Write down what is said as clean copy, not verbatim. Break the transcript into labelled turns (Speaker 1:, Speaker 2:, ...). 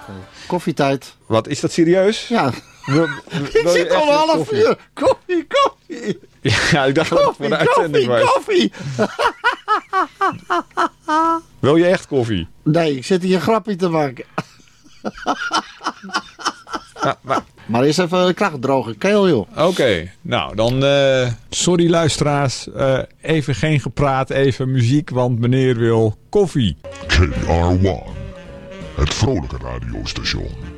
Speaker 1: Koffietijd.
Speaker 2: Wat, is dat serieus?
Speaker 1: Ja.
Speaker 2: Wil
Speaker 1: Ik zit
Speaker 2: echt
Speaker 1: al een half
Speaker 2: koffie?
Speaker 1: uur. Koffie.
Speaker 2: Ja, ik dacht dat het voor de uitzending was.
Speaker 1: Koffie.
Speaker 2: Wil je echt koffie?
Speaker 1: Nee, ik zit hier een grapje te maken.
Speaker 2: Ja,
Speaker 1: Maar eerst even een droge keel, joh.
Speaker 2: Oké, nou dan... sorry luisteraars, even geen gepraat, even muziek, want meneer wil koffie.
Speaker 3: KR1, het vrolijke radiostation.